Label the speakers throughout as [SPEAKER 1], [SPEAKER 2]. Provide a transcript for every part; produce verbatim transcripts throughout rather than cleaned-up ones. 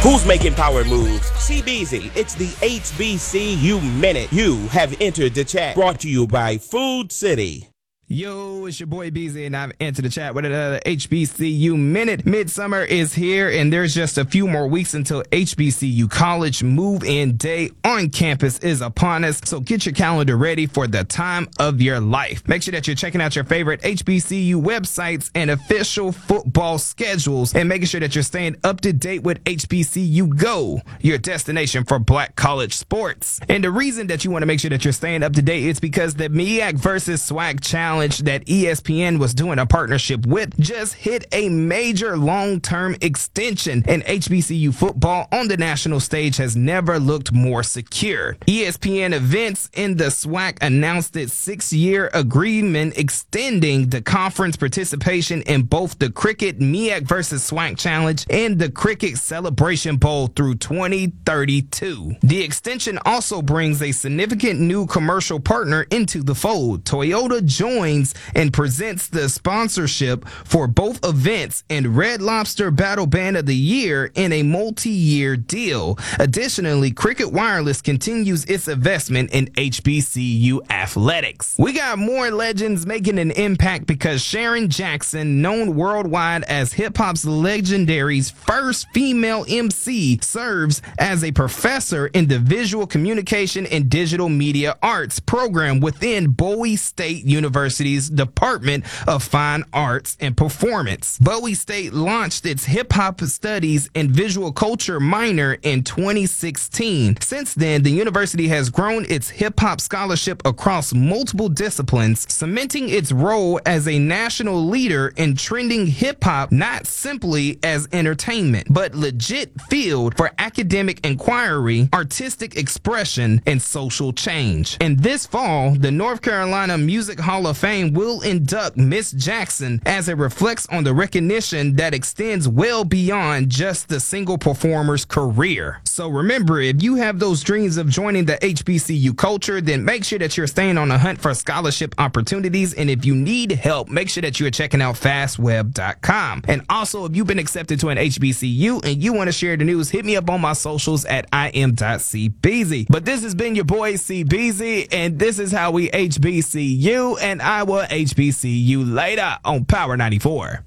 [SPEAKER 1] Who's making power moves? C B Z. It's the H B C U Minute. You have entered the chat. Brought to you by Food City.
[SPEAKER 2] Yo, it's your boy B Z, and I've entered the chat with another H B C U Minute. Midsummer is here, and there's just a few more weeks until H B C U College Move-In Day on campus is upon us, so get your calendar ready for the time of your life. Make sure that you're checking out your favorite H B C U websites and official football schedules, and making sure that you're staying up to date with H B C U Go, your destination for black college sports. And the reason that you want to make sure that you're staying up to date is because the M E A C versus SWAC Challenge that E S P N was doing a partnership with just hit a major long-term extension, and H B C U football on the national stage has never looked more secure. E S P N Events in the SWAC announced its six-year agreement extending the conference participation in both the Cricket M E A C versus SWAC Challenge and the Cricket Celebration Bowl through twenty thirty-two. The extension also brings a significant new commercial partner into the fold. Toyota joins and presents the sponsorship for both events and Red Lobster Battle Band of the Year in a multi-year deal. Additionally, Cricket Wireless continues its investment in H B C U athletics. We got more legends making an impact because Sharon Jackson, known worldwide as hip-hop's Legendary's first female M C, serves as a professor in the Visual Communication and Digital Media Arts program within Bowie State University's Department of Fine Arts and Performance. Bowie State launched its hip-hop studies and visual culture minor in twenty sixteen. Since then, the university has grown its hip-hop scholarship across multiple disciplines, cementing its role as a national leader in trending hip-hop not simply as entertainment, but legit field for academic inquiry, artistic expression, and social change. And this fall, the North Carolina Music Hall of Fame will induct Miss Jackson as it reflects on the recognition that extends well beyond just the single performer's career. So remember, if you have those dreams of joining the H B C U culture, then make sure that you're staying on the hunt for scholarship opportunities. And if you need help, make sure that you're checking out fast web dot com. And also, if you've been accepted to an H B C U and you want to share the news, hit me up on my socials at I am dot C B Z. But this has been your boy C B Z, and this is how we H B C U, and I will H B C U later on Power ninety-four.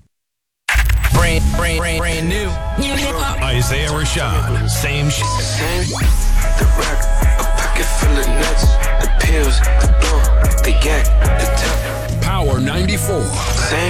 [SPEAKER 3] Brand, brand, brand, brand new.
[SPEAKER 4] Isaiah Rashad, same shit.
[SPEAKER 5] The rack, a pocket full of nuts, the pills, the dope, the yak, the top.
[SPEAKER 4] Power ninety-four.
[SPEAKER 5] Same